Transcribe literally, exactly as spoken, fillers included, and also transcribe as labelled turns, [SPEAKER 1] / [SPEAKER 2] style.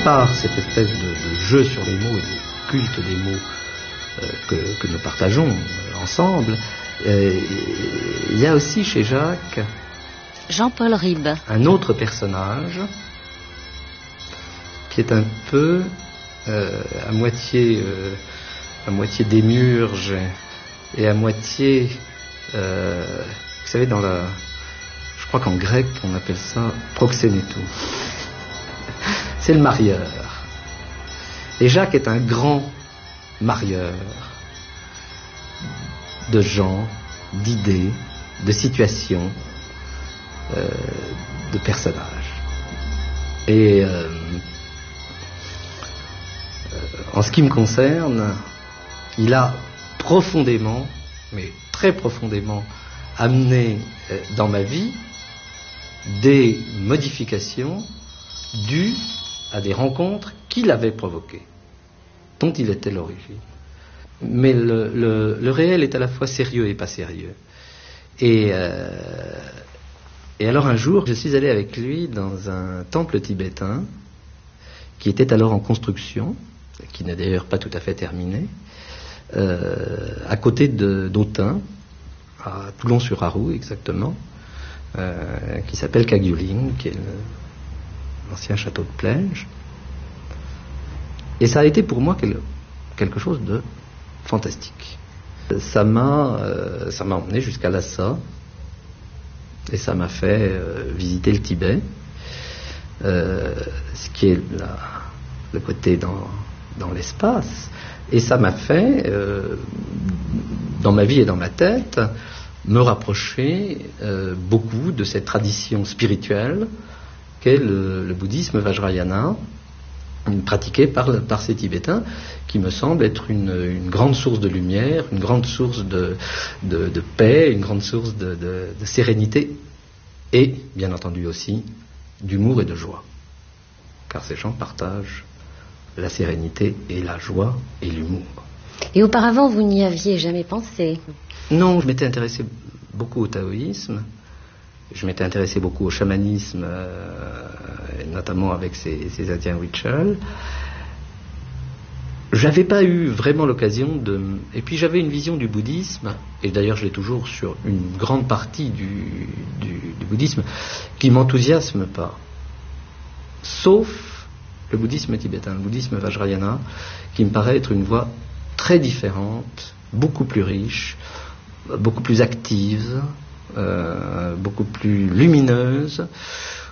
[SPEAKER 1] part cette espèce de, de jeu sur les mots et de culte des mots euh, que, que nous partageons euh, ensemble, euh, il y a aussi chez Jacques
[SPEAKER 2] Jean-Paul Ribes,
[SPEAKER 1] un autre personnage qui est un peu euh, à moitié euh, à moitié démiurge et à moitié euh, vous savez, dans la je crois qu'en grec on appelle ça proxénétou. C'est le marieur. Et Jacques est un grand marieur de gens, d'idées, de situations, euh, de personnages. Et euh, euh, en ce qui me concerne, il a profondément, mais très profondément, amené euh, dans ma vie des modifications dues à des rencontres qu'il avait provoquées, dont il était l'origine. Mais le, le, le réel est à la fois sérieux et pas sérieux. Et, euh, et alors un jour, je suis allé avec lui dans un temple tibétain qui était alors en construction, qui n'est d'ailleurs pas tout à fait terminé, euh, à côté de, d'Autun, à Toulon-sur-Arroux exactement, euh, qui s'appelle Kagyuling, qui est le, l'ancien château de Plège. Et ça a été pour moi quel, quelque chose de fantastique. Ça m'a, euh, ça m'a emmené jusqu'à Lhasa et ça m'a fait euh, visiter le Tibet, euh, ce qui est la, le côté dans, dans l'espace. Et ça m'a fait, euh, dans ma vie et dans ma tête, me rapprocher euh, beaucoup de cette tradition spirituelle qu'est le, le bouddhisme Vajrayana, pratiqué par, par ces Tibétains, qui me semble être une, une grande source de lumière, une grande source de, de, de paix, une grande source de, de, de sérénité, et, bien entendu aussi, d'humour et de joie. Car ces gens partagent la sérénité et la joie et l'humour.
[SPEAKER 2] Et auparavant, vous n'y aviez jamais pensé?
[SPEAKER 1] Non, je m'étais intéressé beaucoup au taoïsme. Je m'étais intéressé beaucoup au chamanisme, euh, notamment avec ces, ces Indiens Huichol. J'avais pas eu vraiment l'occasion de... Et puis j'avais une vision du bouddhisme, et d'ailleurs je l'ai toujours sur une grande partie du, du, du bouddhisme, qui m'enthousiasme pas. Sauf le bouddhisme tibétain, le bouddhisme Vajrayana, qui me paraît être une voie très différente, beaucoup plus riche, beaucoup plus active, Euh, beaucoup plus lumineuse,